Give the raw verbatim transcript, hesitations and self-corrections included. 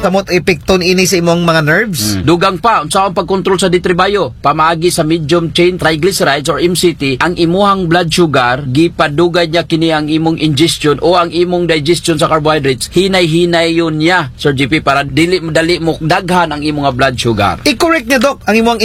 kamot epekton ini sa imong mga nerves. Mm. Dugang pa, unsa ang pagkontrol sa ditribayo? Pamaagi sa medium chain triglycerides or M C T, ang imuhang blood sugar, gipadugay niya kini ang imong ingestion o ang imong digestion sa carbohydrates, hinay-hinay yun niya, Sir G P, para dili madali mo daghan ang imong blood sugar. I-correct niya, Dok, ang imong